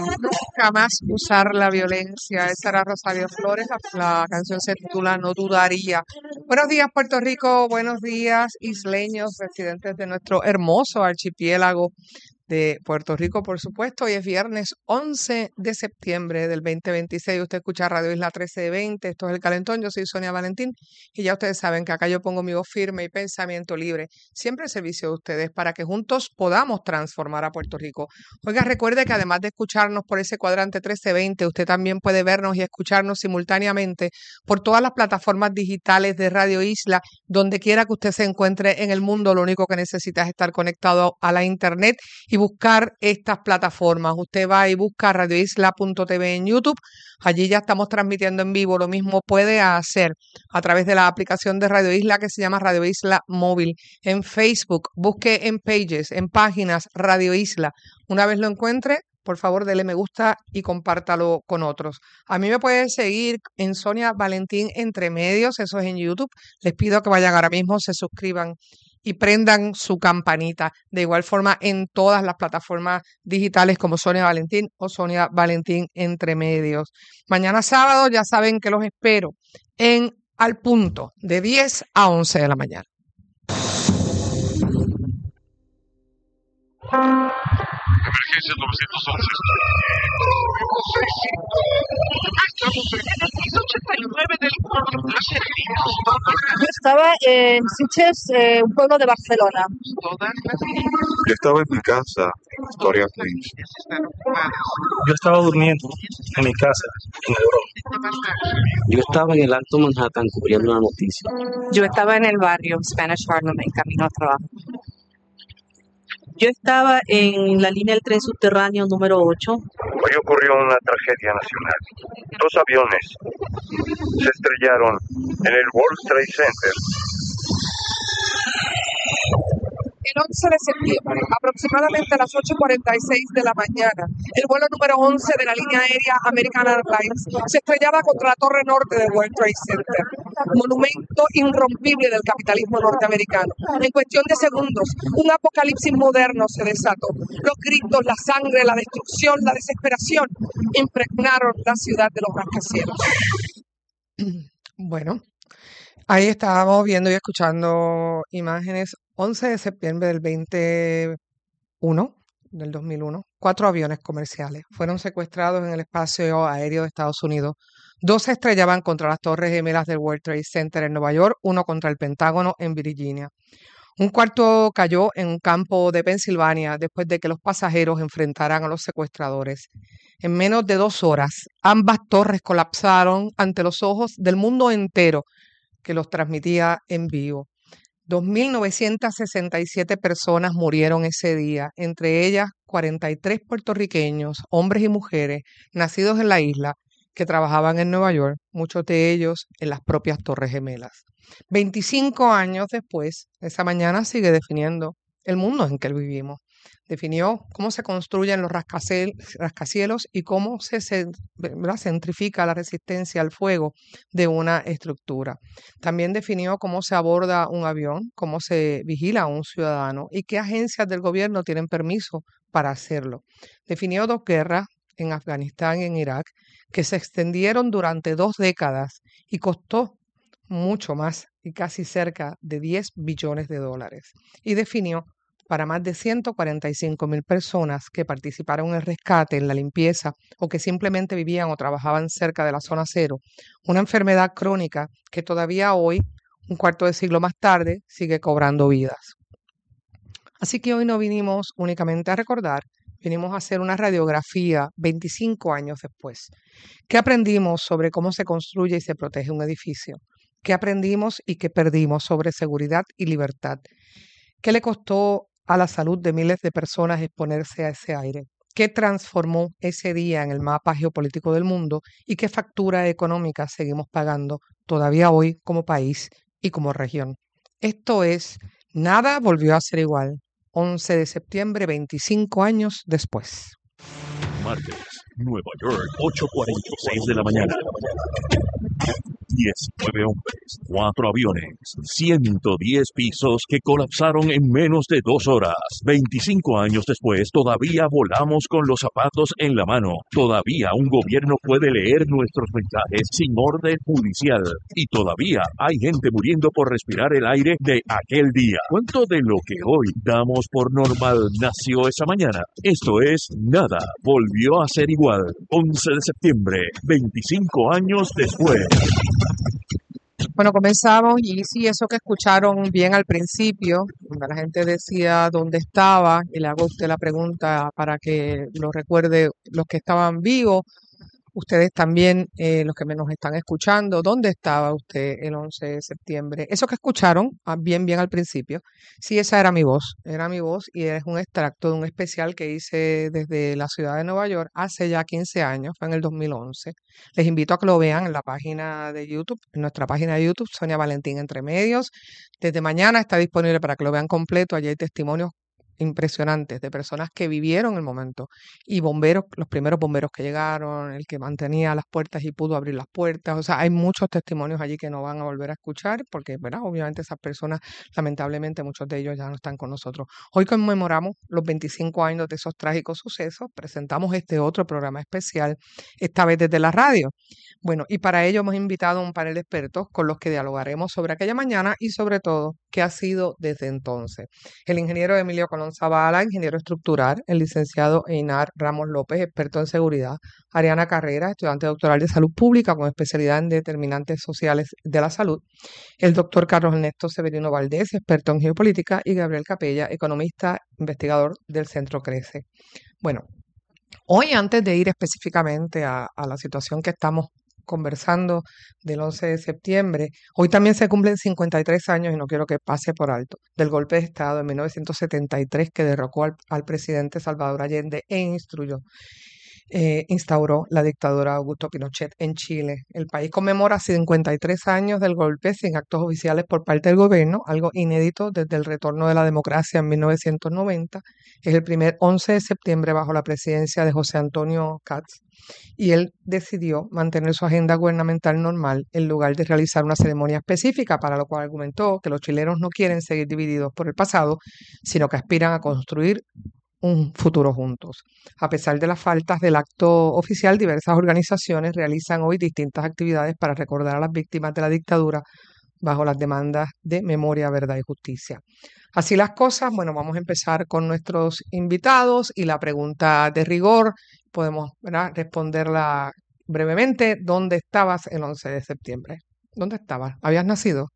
Nunca más usar la violencia. Esa era Rosario Flores. La canción se titula No dudaría. Buenos días, Puerto Rico. Buenos días, isleños, residentes de nuestro hermoso archipiélago de Puerto Rico, por supuesto. Hoy es viernes 11 de septiembre del 2026. Usted escucha Radio Isla 1320. Esto es El Calentón. Yo soy Sonia Valentín y ya ustedes saben que acá yo pongo mi voz firme y pensamiento libre, siempre al servicio de ustedes para que juntos podamos transformar a Puerto Rico. Oiga, recuerde que además de escucharnos por ese cuadrante 1320, usted también puede vernos y escucharnos simultáneamente por todas las plataformas digitales de Radio Isla, donde quiera que usted se encuentre en el mundo. Lo único que necesita es estar conectado a la internet y buscar estas plataformas. Usted va y busca radioisla.tv en YouTube. Allí ya estamos transmitiendo en vivo. Lo mismo puede hacer a través de la aplicación de Radio Isla que se llama Radio Isla Móvil. En Facebook, busque en Pages, en páginas Radio Isla. Una vez lo encuentre, por favor, dele me gusta y compártalo con otros. A mí me pueden seguir en Sonia Valentín Entre Medios, eso es en YouTube. Les pido que vayan ahora mismo, se suscriban y prendan su campanita. De igual forma, en todas las plataformas digitales como Sonia Valentín o Sonia Valentín Entre Medios. Mañana sábado ya saben que los espero en Al Punto, de 10 a 11 de la mañana. Emergencia 911. Estamos en el piso 89 del pueblo de Las Heridas. Yo estaba en Sitges, un pueblo de Barcelona. Yo estaba en mi casa, Victoria Queens. Yo estaba durmiendo en mi casa, en Europa. Yo estaba en el Alto Manhattan cubriendo una noticia. Yo estaba en el barrio Spanish Harlem en camino al trabajo. Yo estaba en la línea del tren subterráneo número 8. Hoy ocurrió una tragedia nacional. 2 aviones se estrellaron en el World Trade Center. El 11 de septiembre, aproximadamente a las 8:46 de la mañana, el vuelo número 11 de la línea aérea American Airlines se estrellaba contra la torre norte del World Trade Center, monumento irrompible del capitalismo norteamericano. En cuestión de segundos, un apocalipsis moderno se desató. Los gritos, la sangre, la destrucción, la desesperación impregnaron la ciudad de los rascacielos. Bueno, ahí estábamos viendo y escuchando imágenes. 11 de septiembre del 2001, 4 aviones comerciales fueron secuestrados en el espacio aéreo de Estados Unidos. 2 se estrellaban contra las torres gemelas del World Trade Center en Nueva York, 1 contra el Pentágono en Virginia. Un cuarto cayó en un campo de Pensilvania después de que los pasajeros enfrentaran a los secuestradores. En menos de 2 horas, ambas torres colapsaron ante los ojos del mundo entero que los transmitía en vivo. 2.967 personas murieron ese día, entre ellas 43 puertorriqueños, hombres y mujeres, nacidos en la isla, que trabajaban en Nueva York, muchos de ellos en las propias Torres Gemelas. 25 años después, esa mañana sigue definiendo el mundo en que vivimos. Definió cómo se construyen los rascacielos y cómo se centrifica la resistencia al fuego de una estructura. También definió cómo se aborda un avión, cómo se vigila a un ciudadano y qué agencias del gobierno tienen permiso para hacerlo. Definió 2 guerras en Afganistán y en Irak que se extendieron durante 2 décadas y costó mucho más y casi cerca de $10 billones. Y definió para más de 145,000 personas que participaron en el rescate, en la limpieza o que simplemente vivían o trabajaban cerca de la zona cero, una enfermedad crónica que todavía hoy, un cuarto de siglo más tarde, sigue cobrando vidas. Así que hoy no vinimos únicamente a recordar, vinimos a hacer una radiografía 25 años después. ¿Qué aprendimos sobre cómo se construye y se protege un edificio? ¿Qué aprendimos y qué perdimos sobre seguridad y libertad? ¿Qué le costó a la salud de miles de personas exponerse a ese aire? ¿Qué transformó ese día en el mapa geopolítico del mundo? ¿Y qué factura económica seguimos pagando todavía hoy como país y como región? Esto es Nada volvió a ser igual. 11 de septiembre, 25 años después. Martes, Nueva York, 8:46 de la mañana. 19 hombres, 4 aviones, 110 pisos que colapsaron en menos de 2 horas. 25 años después, todavía volamos con los zapatos en la mano. Todavía un gobierno puede leer nuestros mensajes sin orden judicial. Y todavía hay gente muriendo por respirar el aire de aquel día. ¿Cuánto de lo que hoy damos por normal nació esa mañana? Esto es nada. Volvió a ser igual. 11 de septiembre, 25 años después. Bueno, comenzamos y sí, eso que escucharon bien al principio, donde la gente decía dónde estaba, y le hago a usted la pregunta para que lo recuerde los que estaban vivos, ustedes también, los que nos están escuchando, ¿dónde estaba usted el 11 de septiembre? Eso que escucharon bien al principio, sí, esa era mi voz y es un extracto de un especial que hice desde la ciudad de Nueva York hace ya 15 años, fue en el 2011. Les invito a que lo vean en la página de YouTube, en nuestra página de YouTube, Sonia Valentín Entre Medios. Desde mañana está disponible para que lo vean completo, allí hay testimonios impresionantes de personas que vivieron el momento y bomberos, los primeros bomberos que llegaron, el que mantenía las puertas y pudo abrir las puertas, o sea, hay muchos testimonios allí que no van a volver a escuchar porque, ¿verdad? Obviamente esas personas, lamentablemente muchos de ellos ya no están con nosotros. Hoy conmemoramos los 25 años de esos trágicos sucesos, presentamos este otro programa especial, esta vez desde la radio. Bueno, y para ello hemos invitado a un panel de expertos con los que dialogaremos sobre aquella mañana y sobre todo qué ha sido desde entonces. El ingeniero Emilio Colón Zavala, ingeniero estructural, el licenciado Einar Ramos López, experto en seguridad, Ariana Carrera, estudiante doctoral de salud pública con especialidad en determinantes sociales de la salud, el doctor Carlos Ernesto Severino Valdés, experto en geopolítica, y Gabriel Capella, economista, investigador del Centro Crece. Bueno, hoy antes de ir específicamente a la situación que estamos conversando del 11 de septiembre, hoy también se cumplen 53 años, y no quiero que pase por alto, del golpe de Estado en 1973 que derrocó al presidente Salvador Allende e instauró la dictadura de Augusto Pinochet en Chile. El país conmemora 53 años del golpe sin actos oficiales por parte del gobierno, algo inédito desde el retorno de la democracia en 1990. Es el primer 11 de septiembre bajo la presidencia de José Antonio Katz, y él decidió mantener su agenda gubernamental normal en lugar de realizar una ceremonia específica, para lo cual argumentó que los chilenos no quieren seguir divididos por el pasado, sino que aspiran a construir un futuro juntos. A pesar de las faltas del acto oficial, diversas organizaciones realizan hoy distintas actividades para recordar a las víctimas de la dictadura bajo las demandas de memoria, verdad y justicia. Así las cosas, bueno, vamos a empezar con nuestros invitados y la pregunta de rigor, podemos, ¿verdad?, responderla brevemente. ¿Dónde estabas el 11 de septiembre? ¿Dónde estabas? ¿Habías nacido?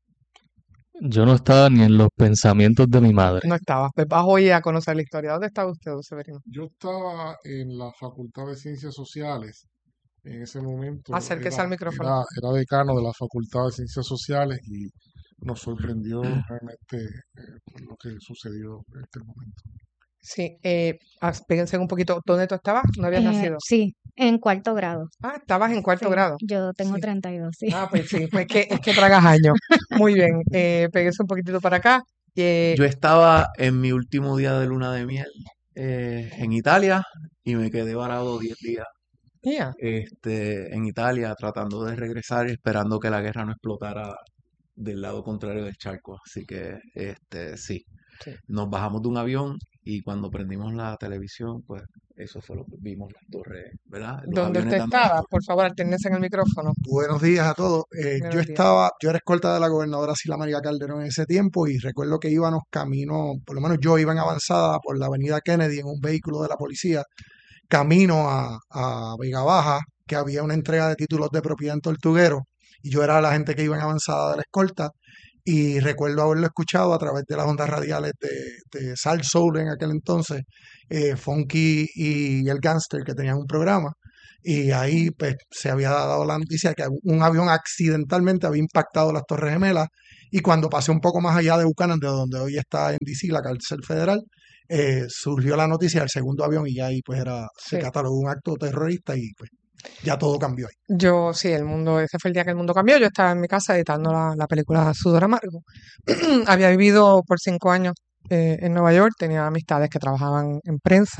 Yo no estaba ni en los pensamientos de mi madre. No estabas. Pues vas hoy a conocer la historia. ¿Dónde estaba usted, don Severino? Yo estaba en la Facultad de Ciencias Sociales. En ese momento Acérquese al micrófono. era decano de la Facultad de Ciencias Sociales y nos sorprendió realmente lo que sucedió en este momento. Sí, péguense un poquito. ¿Dónde tú estabas? ¿No habías nacido? Sí, en cuarto grado. Ah, estabas en cuarto Sí, grado. yo tengo Sí. 32, sí. Ah, pues sí, pues es que tragas años. Muy bien, péguense un poquitito para acá. Yo estaba en mi último día de luna de miel en Italia y me quedé varado 10 días Yeah. en Italia tratando de regresar y esperando que la guerra no explotara del lado contrario del charco. Así que sí, Sí. nos bajamos de un avión y cuando prendimos la televisión, pues eso fue lo que vimos, las torres, ¿verdad? Los ¿Dónde aviones usted dando estaba? Por favor, aténdense en el micrófono. Buenos días a todos. Buenos días. Yo era escolta de la gobernadora Sila María Calderón en ese tiempo y recuerdo que íbamos camino, por lo menos yo iba en avanzada por la avenida Kennedy en un vehículo de la policía, camino a Vega Baja, que había una entrega de títulos de propiedad en Tortuguero y yo era la gente que iba en avanzada de la escolta. Y recuerdo haberlo escuchado a través de las ondas radiales de Sal Soul en aquel entonces, Funky y el Gangster, que tenían un programa. Y ahí pues se había dado la noticia que un avión accidentalmente había impactado las Torres Gemelas. Y cuando pasé un poco más allá de Buchanan, de donde hoy está en DC, la cárcel federal, surgió la noticia del segundo avión y ya ahí pues se Sí. catalogó un acto terrorista y pues ya todo cambió ahí. Yo, sí, ese fue el día que el mundo cambió. Yo estaba en mi casa editando la película Sudor Amargo. Había vivido por 5 años en Nueva York, tenía amistades que trabajaban en prensa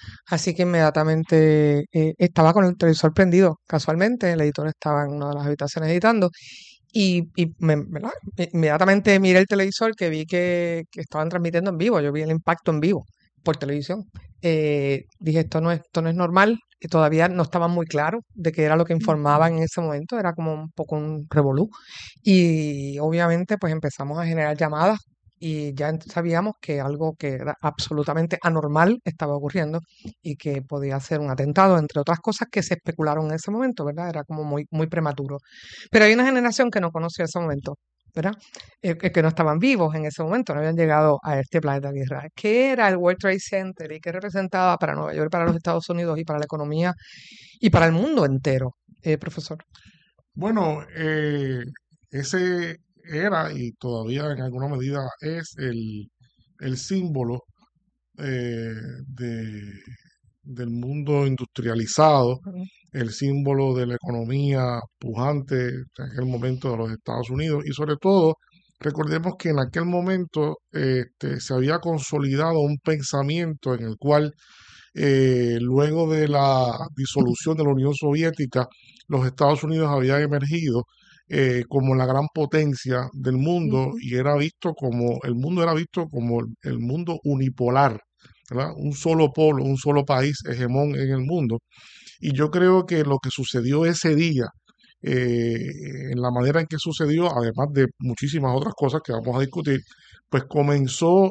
Así que inmediatamente estaba con el televisor prendido, casualmente, el editor estaba en una de las habitaciones editando ¿verdad? Inmediatamente miré el televisor que vi que estaban transmitiendo en vivo, yo vi el impacto en vivo por televisión. Dije, esto no es normal, y todavía no estaba muy claro de qué era lo que informaban en ese momento, era como un poco un revolú. Y obviamente pues empezamos a generar llamadas y ya sabíamos que algo que era absolutamente anormal estaba ocurriendo y que podía ser un atentado, entre otras cosas que se especularon en ese momento, ¿verdad? Era como muy prematuro. Pero hay una generación que no conoció ese momento, ¿verdad? Que no estaban vivos en ese momento, no habían llegado a este planeta Tierra. ¿Qué era el World Trade Center y qué representaba para Nueva York, para los Estados Unidos y para la economía y para el mundo entero, profesor? Bueno, ese era y todavía en alguna medida es el símbolo eh, de, del mundo industrializado, el símbolo de la economía pujante en aquel momento de los Estados Unidos y sobre todo recordemos que en aquel momento se había consolidado un pensamiento en el cual luego de la disolución de la Unión Soviética, los Estados Unidos habían emergido como la gran potencia del mundo y el mundo era visto como el mundo unipolar, ¿verdad? Un solo polo, un solo país hegemón en el mundo. Y yo creo que lo que sucedió ese día, en la manera en que sucedió, además de muchísimas otras cosas que vamos a discutir, pues comenzó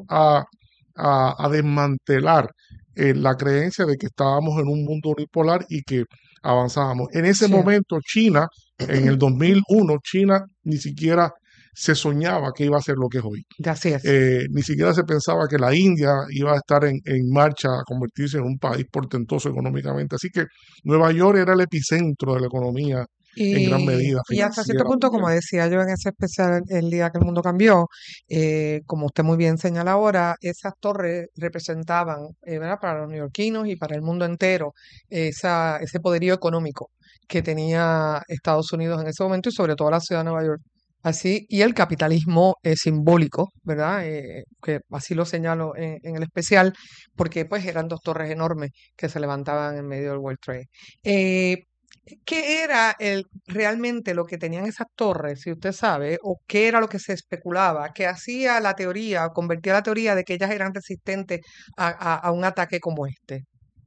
a desmantelar la creencia de que estábamos en un mundo unipolar y que avanzábamos. En ese Sí. momento, China, en el 2001, China ni siquiera se soñaba que iba a ser lo que es hoy. Así es. Ni siquiera se pensaba que la India iba a estar en marcha a convertirse en un país portentoso económicamente. Así que Nueva York era el epicentro de la economía en gran medida Y hasta cierto financiera punto, como mundial. decía yo en ese especial El día que el mundo cambió, como usted muy bien señala ahora, esas torres representaban, ¿verdad? Para los neoyorquinos y para el mundo entero ese poderío económico que tenía Estados Unidos en ese momento y sobre todo la ciudad de Nueva York. Así, y el capitalismo simbólico, ¿verdad? Que así lo señalo en el especial, porque pues eran dos torres enormes que se levantaban en medio del World Trade. Eh, ¿Qué era realmente lo que tenían esas torres, si usted sabe, o qué era lo que se especulaba, que hacía la teoría, convertía la teoría de que ellas eran resistentes a un ataque como este?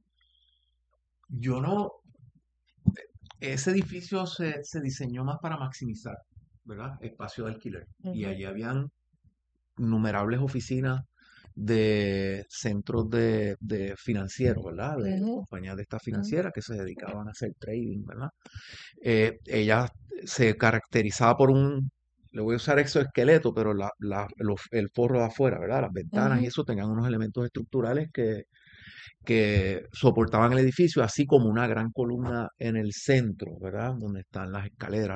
Yo no, ese edificio se diseñó más para maximizar, ¿verdad? Espacio de alquiler. Y Ujú, allí habían innumerables oficinas de centros de financieros, ¿verdad? De ujú, compañías de estas ujú. financieras que se dedicaban a hacer trading, ¿verdad? Ella se caracterizaba por le voy a usar exoesqueleto, pero el forro de afuera, ¿verdad? Las ventanas y Ujú, eso tenían unos elementos estructurales que soportaban el edificio, así como una gran columna en el centro, ¿verdad? Donde están las escaleras,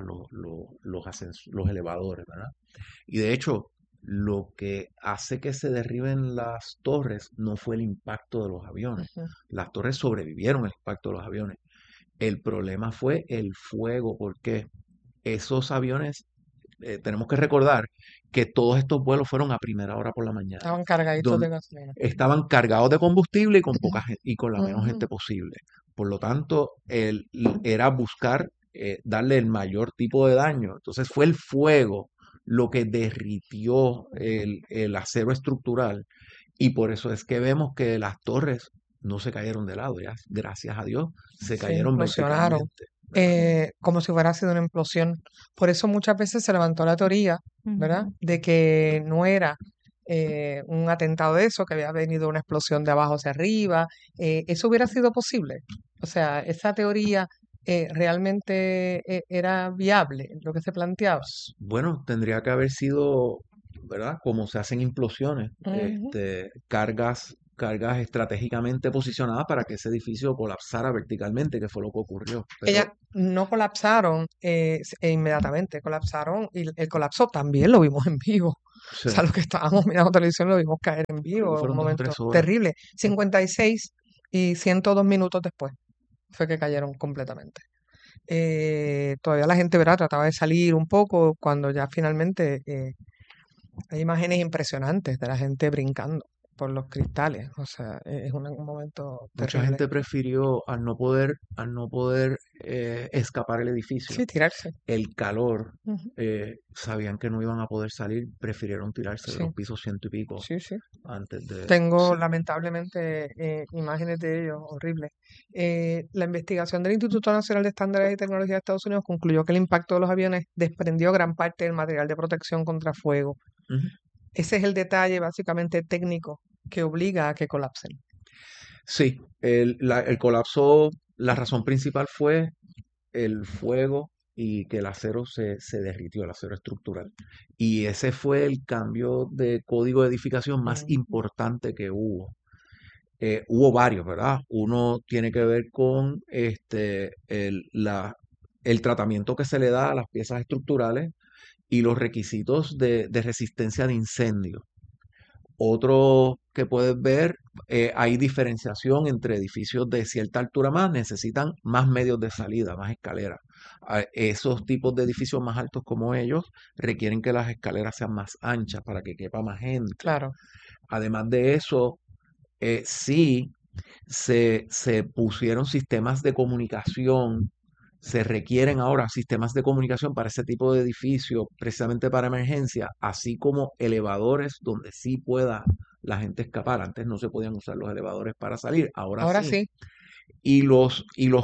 los elevadores, ¿verdad? Y de hecho, lo que hace que se derriben las torres no fue el impacto de los aviones. ujú. Las torres sobrevivieron el impacto de los aviones. El problema fue el fuego, porque esos aviones, tenemos que recordar que todos estos vuelos fueron a primera hora por la mañana, Estaban cargaditos de donde gasolina. estaban cargados de combustible y con poca y con la menos Ujú. gente posible. Por lo tanto, era buscar darle el mayor tipo de daño. Entonces fue el fuego lo que derritió el acero estructural y por eso es que vemos que las torres no se cayeron de lado, ya, gracias a Dios, se Se cayeron implosionaron, verticalmente, ¿verdad? como si hubiera sido una implosión. Por eso muchas veces se levantó la teoría, ¿verdad? De que no era un atentado de eso, que había venido una explosión de abajo hacia arriba. Eso hubiera sido posible. O sea, esa teoría realmente era viable, lo que se planteaba. Bueno, tendría que haber sido, ¿verdad? Como se hacen implosiones, Ujú. cargas estratégicamente posicionadas para que ese edificio colapsara verticalmente, que fue lo que ocurrió. Ellas Pero no colapsaron inmediatamente, colapsaron y el colapso también lo vimos en vivo. O sí, sea, los que estábamos mirando televisión lo vimos caer en creo que vivo en un fueron 2 o 3 momento horas. terrible. 56 y 102 minutos después fue que cayeron completamente. Todavía la gente, ¿verdad? Trataba de salir un poco cuando ya finalmente hay imágenes impresionantes de la gente brincando. por los cristales. O sea, es un momento Mucha terrible. gente prefirió al no poder escapar el edificio, Sí, tirarse. el calor, Ujú. sabían que no iban a poder salir, prefirieron tirarse de Sí, los pisos 100 y pico sí, sí. antes de... Tengo Sí. lamentablemente imágenes de ellos horribles. La investigación del Instituto Nacional de Estándares y Tecnología de Estados Unidos concluyó que el impacto de los aviones desprendió gran parte del material de protección contra fuego. Ujú. Ese es el detalle básicamente técnico que obliga a que colapsen. Sí, el colapso, la razón principal fue el fuego y que el acero se derritió, el acero estructural. Y ese fue el cambio de código de edificación más Ujú. importante que hubo. Hubo varios, ¿verdad? Uno tiene que ver con el tratamiento que se le da a las piezas estructurales y los requisitos de resistencia de incendio. Otro que puedes ver, hay diferenciación entre edificios de cierta altura más, necesitan más medios de salida, más escaleras. Esos tipos de edificios más altos como ellos requieren que las escaleras sean más anchas para que quepa más gente. Claro. Además de eso, sí se pusieron sistemas de comunicación, se requieren ahora sistemas de comunicación para ese tipo de edificio, precisamente para emergencia, así como elevadores donde sí pueda la gente escapar. Antes no se podían usar los elevadores para salir, ahora Ahora sí. sí. Y los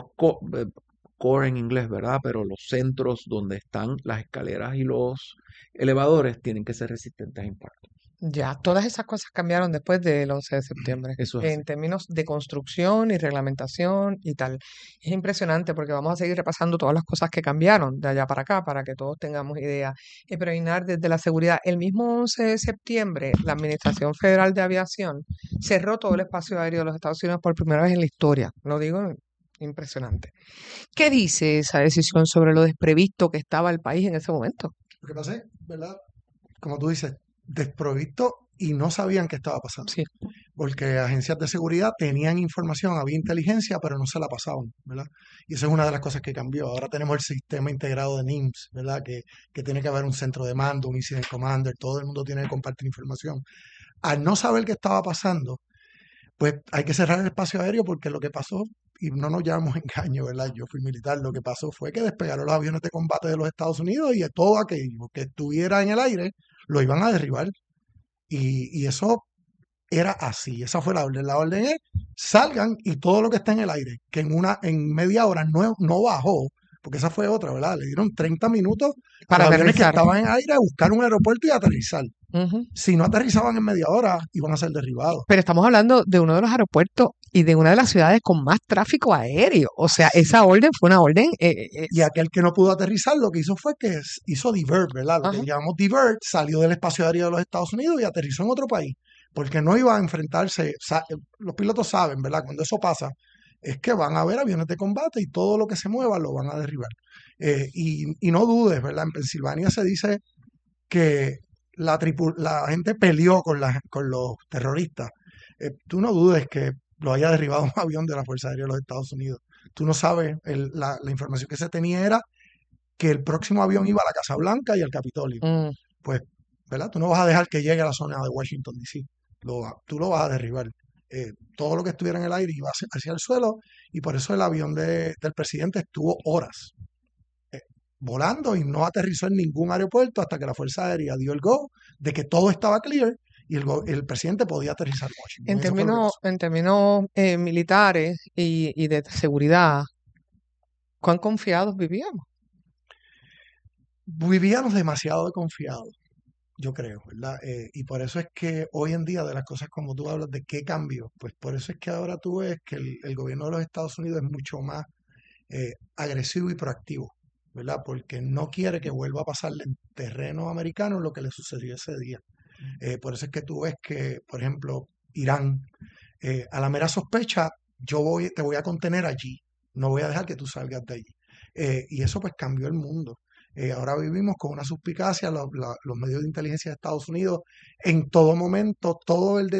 core en inglés, ¿verdad? Pero los centros donde están las escaleras y los elevadores tienen que ser resistentes a impacto. Ya, todas esas cosas cambiaron después del 11 de septiembre, Eso es así. en términos de construcción y reglamentación y tal. Es impresionante porque vamos a seguir repasando todas las cosas que cambiaron de allá para acá para que todos tengamos idea. Pero Inar, desde la seguridad, el mismo 11 de septiembre, la Administración Federal de Aviación cerró todo el espacio aéreo de los Estados Unidos por primera vez en la historia. Lo digo impresionante. ¿Qué dice esa decisión sobre lo desprevisto que estaba el país en ese momento? Lo que pasa es, ¿verdad? Como tú dices, desprovisto y no sabían qué estaba pasando. Sí. Porque agencias de seguridad tenían información, había inteligencia, pero no se la pasaban, ¿verdad? Y eso es una de las cosas que cambió. Ahora tenemos el sistema integrado de NIMS, ¿verdad? Que tiene que haber un centro de mando, un incident commander, todo el mundo tiene que compartir información. Al no saber qué estaba pasando, pues hay que cerrar el espacio aéreo porque lo que pasó, y no nos llevamos engaño, ¿verdad? Yo fui militar, lo que pasó fue que despegaron los aviones de combate de los Estados Unidos y todo aquello que estuviera en el aire lo iban a derribar. Y eso era así, esa fue la orden. La orden es salgan y todo lo que está en el aire, que en media hora no bajó, porque esa fue otra, ¿verdad? Le dieron 30 minutos Para a los aviones que aterrizar. estaban en aire a buscar un aeropuerto y aterrizar. Ujú. Si no aterrizaban en media hora, iban a ser derribados. Pero estamos hablando de uno de los aeropuertos y de una de las ciudades con más tráfico aéreo. O sea, esa orden fue una orden. Y aquel que no pudo aterrizar lo que hizo fue que hizo divert, ¿verdad? Lo que llamamos divert, salió del espacio aéreo de los Estados Unidos y aterrizó en otro país. Porque no iba a enfrentarse, los pilotos saben, ¿verdad? Cuando eso pasa, es que van a haber aviones de combate y todo lo que se mueva lo van a derribar. Y no dudes, ¿verdad? En Pensilvania se dice que la gente peleó con los terroristas. Tú no dudes que lo haya derribado un avión de la Fuerza Aérea de los Estados Unidos. Tú no sabes, la información que se tenía era que el próximo avión iba a la Casa Blanca y al Capitolio. Pues, ¿verdad? Tú no vas a dejar que llegue a la zona de Washington, D.C. Tú lo vas a derribar. Todo lo que estuviera en el aire iba hacia el suelo y por eso el avión del presidente estuvo horas volando y no aterrizó en ningún aeropuerto hasta que la Fuerza Aérea dio el go de que todo estaba clear y el presidente podía aterrizar en Washington. En términos militares y de seguridad, ¿cuán confiados vivíamos? Vivíamos demasiado confiados, yo creo, ¿verdad? Y por eso es que hoy en día de las cosas como tú hablas de qué cambio, pues por eso es que ahora tú ves que el gobierno de los Estados Unidos es mucho más agresivo y proactivo, ¿verdad? Porque no quiere que vuelva a pasarle en terreno americano lo que le sucedió ese día. Por eso es que tú ves que, por ejemplo, Irán, a la mera sospecha, te voy a contener allí, no voy a dejar que tú salgas de allí. Y eso pues cambió el mundo. Ahora vivimos con una suspicacia, los medios de inteligencia de Estados Unidos en todo momento, todo el